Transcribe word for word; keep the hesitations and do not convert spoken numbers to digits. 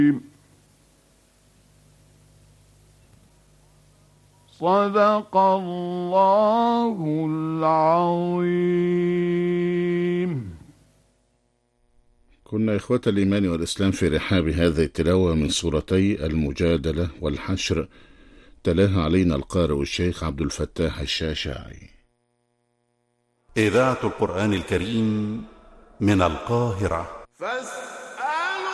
صدق الله العظيم. كنا إخوة الإيمان والإسلام في رحاب هذه التلاوة من سورتي المجادلة والحشر، تلاها علينا القارئ الشيخ عبد الفتاح الشاشاعي. إذاعة القرآن الكريم من القاهرة.